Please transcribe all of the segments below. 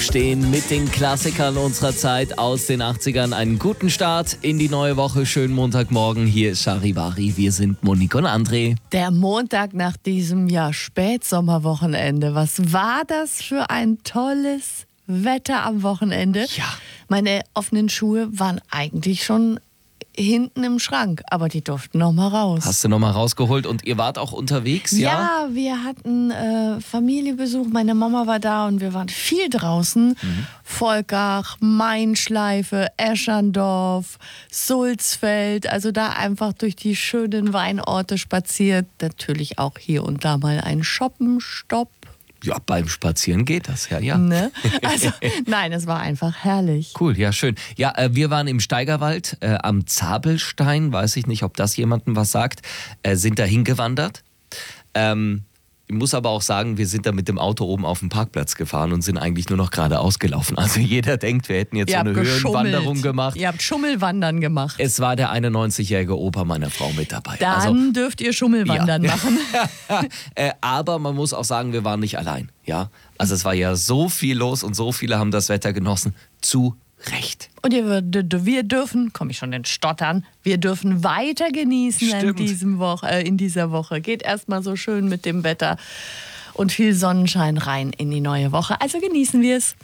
Aufstehen mit den Klassikern unserer Zeit aus den 80ern. Einen guten Start in die neue Woche. Schönen Montagmorgen. Hier ist Charivari. Wir sind Monique und André. Der Montag nach diesem Spätsommerwochenende. Was war das für ein tolles Wetter am Wochenende? Ja. Meine offenen Schuhe waren eigentlich schon hinten im Schrank, aber die durften noch mal raus. Hast du noch mal rausgeholt und ihr wart auch unterwegs, ja? Ja, wir hatten Familienbesuch. Meine Mama war da und wir waren viel draußen. Volkach, Mainschleife, Eschandorf, Sulzfeld. Also da einfach durch die schönen Weinorte spaziert. Natürlich auch hier und da mal ein Shoppenstopp. Ja, beim Spazieren geht das, ja. Ne? Also, nein, es war einfach herrlich. Cool, ja, schön. Ja, wir waren im Steigerwald am Zabelstein, weiß ich nicht, ob das jemandem was sagt, sind da hingewandert. Ich muss aber auch sagen, wir sind da mit dem Auto oben auf dem Parkplatz gefahren und sind eigentlich nur noch geradeaus gelaufen. Also jeder denkt, wir hätten jetzt so eine Höhenwanderung gemacht. Ihr habt Schummelwandern gemacht. Es war der 91-jährige Opa meiner Frau mit dabei. Dann dürft ihr Schummelwandern machen. Aber man muss auch sagen, wir waren nicht allein. Ja? Also es war ja so viel los und so viele haben das Wetter genossen. Zu Recht. Und wir dürfen, komme ich schon in Stottern, wir dürfen weiter genießen in dieser Woche. Geht erstmal so schön mit dem Wetter und viel Sonnenschein rein in die neue Woche. Also genießen wir es.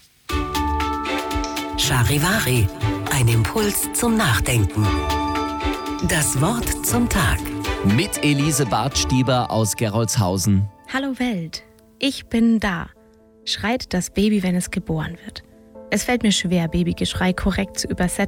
Charivari, ein Impuls zum Nachdenken. Das Wort zum Tag. Mit Elise Bartstieber aus Gerolzhausen. Hallo Welt, ich bin da, schreit das Baby, wenn es geboren wird. Es fällt mir schwer, Babygeschrei korrekt zu übersetzen.